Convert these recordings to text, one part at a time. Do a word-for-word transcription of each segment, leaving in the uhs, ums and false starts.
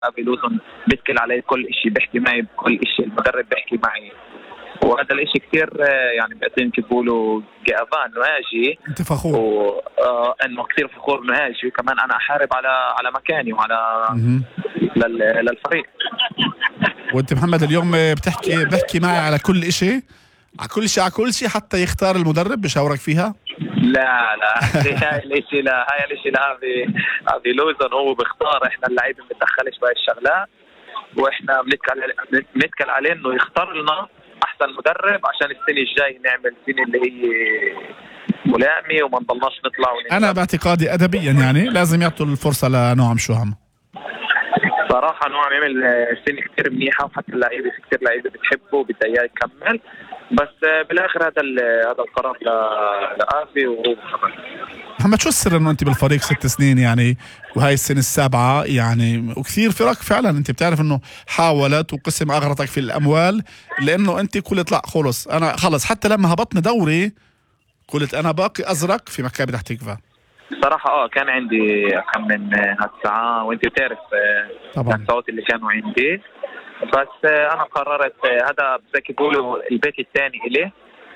ابي لوزن بيتكل علي كل شيء، بيحكي معي بكل شيء، المدرب بيحكي معي، وهذا الاشي كتير يعني بيعطيني كيف بيقولوا جافان انه اجي. انت فخور وانه كتير فخور انه اجي، وكمان انا احارب على على مكاني وعلى لل... للفريق. وانت محمد اليوم بتحكي بحكي معي على كل اشي، على كل شيء على كل شيء حتى يختار المدرب بشاورك فيها؟ لا لا هاي الاشي لا هاي الاشي لا ابي ابي لوزن هو بيختار، احنا اللعيبه ما بنتدخلش بهاي الشغلات، واحنا بنتكل بنتكل عليه انه يختار لنا احسن مدرب عشان السنه الجاي نعمل سنه اللي هي ملائمه وما نضلناش نطلع وننزل. انا باعتقادي ادبيا يعني لازم يعطوا الفرصه لنعم شوهم. صراحه نعم عمل سنه كثير منيحه، وحتى اللعيبه في كثير لعيبه بتحبه وبدها اياه يكمل، بس بالاخر هذا هذا القرار لآفي وهو محمد. شو السر انه انت بالفريق ست سنين يعني وهاي السنه السابعه يعني، وكثير فرق فعلا انت بتعرف انه حاولت وقسم اغرتك في الاموال، لانه انت قلت لا خلص انا خلص، حتى لما هبطنا دوري قلت انا باقي ازرق في مكابي بتاع تكفى. صراحه اه كان عندي كم من هالساعه، وانت بتعرف طبعا الصوت اللي كانوا عندي، بس انا قررت هذا زي بيقولوا البيت الثاني الي.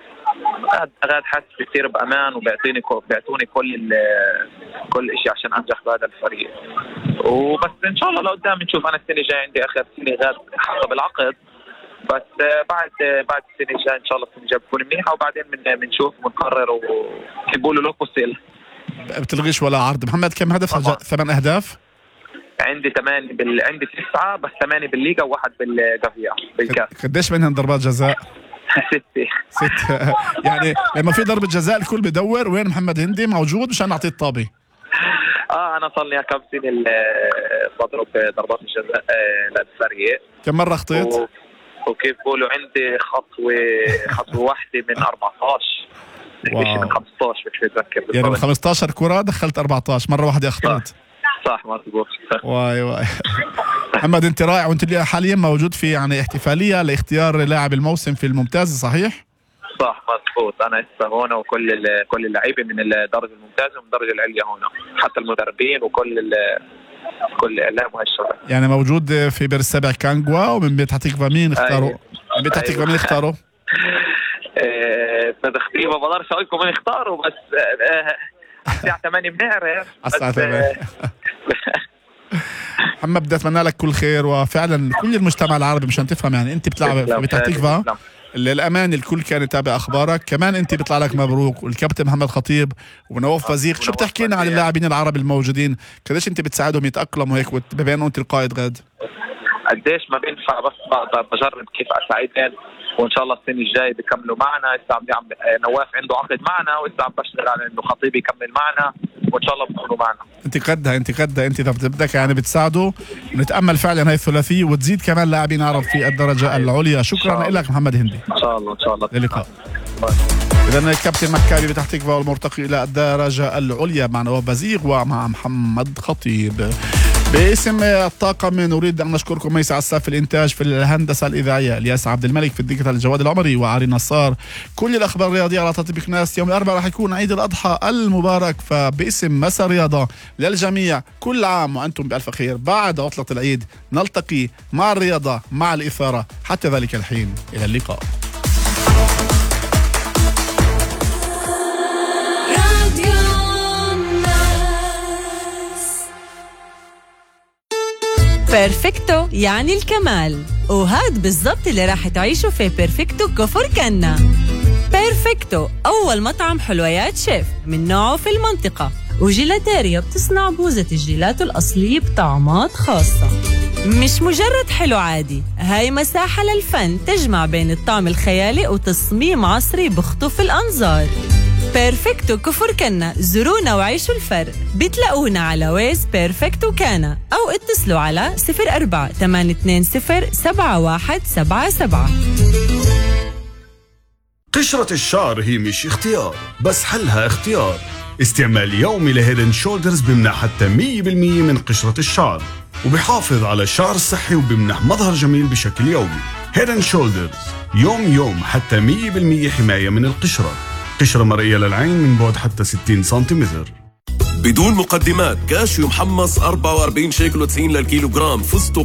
غاد حاسس كثير بامان، وبيعطيني بيعطوني كل كل شيء عشان انجح بهذا الفريق، وبس ان شاء الله لقدام نشوف. انا السنه الجايه عندي اخر سنه غاد حسب العقد، بس بعد بعد السنه الجايه ان شاء الله السنه الجايه بتكون منيحه، وبعدين من بنشوف ونقرر وبيقولوا له فصيل. بتلغيش ولا عرض. محمد كم هدف؟ ثمان اهداف. عندي ثمانية بال... عندي تسعة، بس ثمانية بالليغا وواحد بالجافيا بالكاس. قديش منهم ضربات جزاء؟ ستة. ستة يعني لما في ضربة جزاء الكل بدور وين محمد هندي موجود مشان نعطيه الطابة. اه انا صار لي كم سنة بضرب ضربات الجزاء للفريق. كم مرة خطيت؟ و... وكيف بقولوا عندي خطوة خطوة واحدة من أربعة عشر، واو. من خمسة عشر مش متذكر يعني من خمسة عشر كرة دخلت أربعة عشر مرة واحدة أخطأت. صح مظبوط. واي واي محمد انت رائع، وانت حاليا موجود في يعني احتفاليه لاختيار لاعب الموسم في الممتاز صحيح؟ صح مظبوط. انا لسه هون، وكل كل اللعيبه من الدرجه الممتازه ومن الدرجه العليا هون، حتى المدربين وكل كل الاعلام وهالشغل. يعني موجود في بير السبع كانغوا، ومن بيت حتيكفا مين اختاروا؟ أيوة. من بيت حتيكفا أيوة. مين اختاروا؟ ايه تختيم ما بقدرش اقول لكم مين اختاروا، بس الساعه ثمانية بنعرف. الساعه ثمانية. محمد بدي اتمنى لك كل خير، وفعلا كل المجتمع العربي مشان تفهم يعني انت بتلعب في بيت حتيكفا الأمان، الكل كان يتابع أخبارك، كمان أنت بيطلع لك مبروك، والكابتن محمد خطيب ونواف فزيق. شو بتحكي لنا عن اللاعبين العرب الموجودين؟ قديش أنت بتساعدهم يتأقلموا هيك بما أنه أنت القائد غاد؟ قديش ما بينفع، بس بقدر بجرب كيف أساعدهم، وإن شاء الله السنة الجاي بيكملوا معنا. لسه عم نواف عنده عقد معنا، ولسه عم بشتغل على إنه خطيب يكمل معنا، وإن شاء الله بيكونوا معنا. أنت قدها أنت قدها أنت إذا بدك يعني بتساعده، ونتأمل فعلا هاي الثلاثية وتزيد كمان لاعبين عرب في الدرجة العليا. شكرا لك محمد هندي. إن شاء الله إن شاء الله. للقاء. إذا الكابتن مكابي بيت حتيكفا والمرتقي إلى الدرجة العليا مع نواف بزيغ ومع محمد خطيب. باسم الطاقم نريد أن نشكركم ميس عساف في الإنتاج، في الهندسة الإذاعية الياس عبد الملك، في الديجيتال جواد العمري وعلي نصار. كل الأخبار الرياضية على تطبيق ناس. يوم الأربعاء راح يكون عيد الأضحى المبارك، فباسم مسا رياضة للجميع كل عام وأنتم بألف خير. بعد عطلة العيد نلتقي مع الرياضة مع الإثارة، حتى ذلك الحين إلى اللقاء. بيرفكتو يعني الكمال، وهاد بالضبط اللي راح تعيشوا في بيرفكتو كفر كنا. بيرفكتو أول مطعم حلويات شيف من نوعه في المنطقة، وجيلاتيريا بتصنع بوزة الجيلاتو الأصلية بطعمات خاصة. مش مجرد حلو عادي، هاي مساحة للفن تجمع بين الطعم الخيالي وتصميم عصري بخطف الأنظار. بيرفكتو كفر كنا، زورونا وعيشوا الفرق. بتلاقونا على ويز بيرفكتو كانا، أو اتصلوا على صفر أربعة ثمانية اثنين صفر سبعة واحد سبعة سبعة. قشرة الشعر هي مش اختيار، بس حلها اختيار. استعمال يومي لهيدن شولدرز بمنح حتى مية بالمية من قشرة الشعر، وبيحافظ على الشعر الصحي، وبمنح مظهر جميل بشكل يومي. هيدن شولدرز يوم يوم حتى مية بالمية حماية من القشرة. قشرة مرئية للعين من بعد حتى ستين سنتيمتر. بدون مقدمات. كاشيو محمص أربعة وأربعين شيكل وتسعين للكيلوغرام. فستق